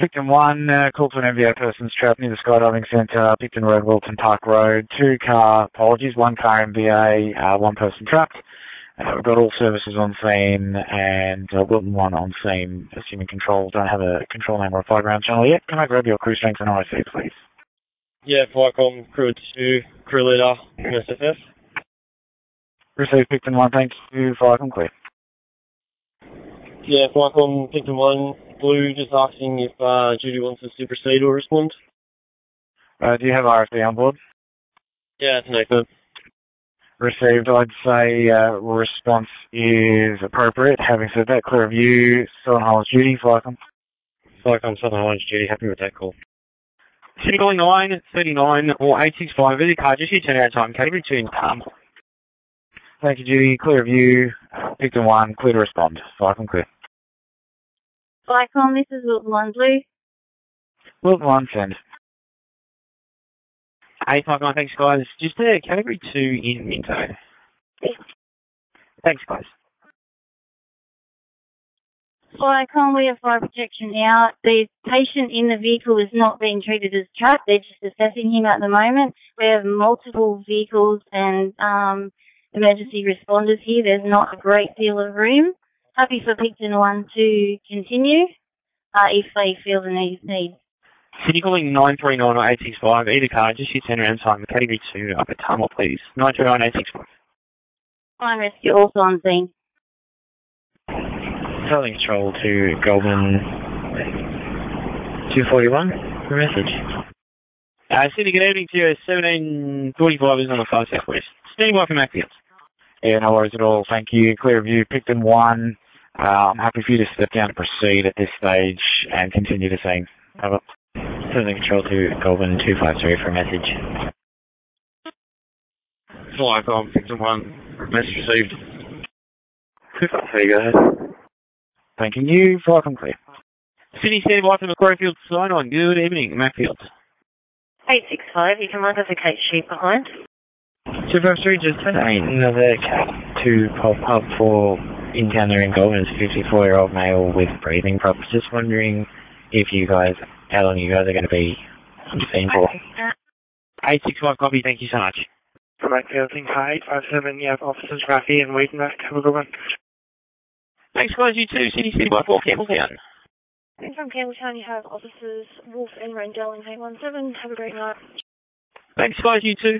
Picton 1, call to an MVO person's trapped near the skydiving centre, Picton Road, Wilton Park Road. 2 car apologies, 1 car MVA, 1 person trapped. We've got all services on scene and Wilton 1 on scene, assuming control. Don't have a control name or a flight ground channel yet. Can I grab your crew strength and IC, please? Yeah, Flycom, crew 2, crew leader, SFF. Receive Picton 1, thank you. Flycom, clear. Yeah, Flycom, Picton 1, Blue, just asking if Judy wants us to proceed or respond. Do you have RFD on board? Yeah, it's Nathan. Received. I'd say response is appropriate. Having said that, clear of you. Southern Highlands Judy, Flycom. Flycom, Southern Highlands Judy, happy with that call. City calling 939 or 865, visit car, just your turnaround time, category 2 in Palm. Thank you, Judy. Clear of you. Picton 1, clear to respond. Flycom, clear. Flycom, this is Wilton 1 Blue. Wilton 1, send. Hey, Flycom, thanks guys. Just category 2 in Minto. Thanks guys. Flycom, we have fire protection out. The patient in the vehicle is not being treated as trapped. They're just assessing him at the moment. We have multiple vehicles and emergency responders here. There's not a great deal of room. Happy for Picton 1 to continue if they feel the need. City calling 939 or 865, either car, just your turnaround time, category 2 up at Tummel, please. 939 865. Fire rescue also on scene. Southern Control to Goulburn 241 for message. City, good evening to you. 1745 is on the far southwest. Standing by for Macfield. Yeah, no worries at all. Thank you. Clear of you. Picton 1. I'm happy for you to step down and proceed at this stage and continue the scene. Over. Southern Control to Goulburn 253 for message. Flycom, Picton 1, message received. 253, go ahead. Thanking you. Flycom, clear. City, standing by for Macquarie Field sign on. Good evening, Macfield. 865, you can mark as a Kate Sheep behind. 253, just another Cat 2 pop up for encounter in Goulburn. 54-year-old male with breathing problems. Just wondering if you guys, how long you guys are going to be on scene for. 865 copy, thank you so much. From Macfield, thing 857, you have officers Rafi and Wheatonback. Have a good one. Thanks guys, you too. City by 4 Campbelltown. And from Campbelltown you have officers Wolf and Rendell in 817. Have a great night. Thanks guys, you too.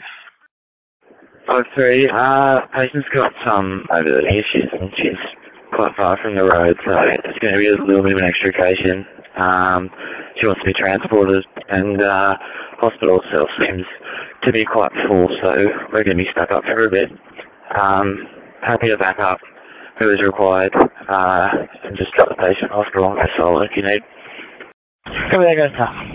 53, patient's got some mobility issues and she's quite far from the road, so it's going to be a little bit of an extra occasion. She wants to be transported and hospital itself seems to be quite full, so we're going to be stuck up for a bit. Happy to back up who is required and just drop the patient off along the solo if you need. Come there, guys.